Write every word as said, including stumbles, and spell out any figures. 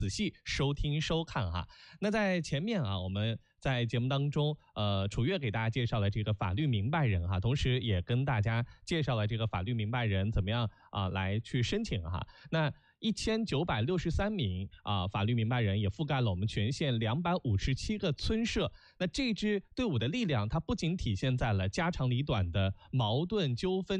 仔细收听收看哈。那在前面啊，我们在节目当中，呃，楚月给大家介绍了这个法律明白人哈，同时也跟大家介绍了这个法律明白人怎么样啊、呃、来去申请哈。那一千九百六十三名啊、呃、法律明白人也覆盖了我们全县两百五十七个村社。那这支队伍的力量，它不仅体现在了家长里短的矛盾纠纷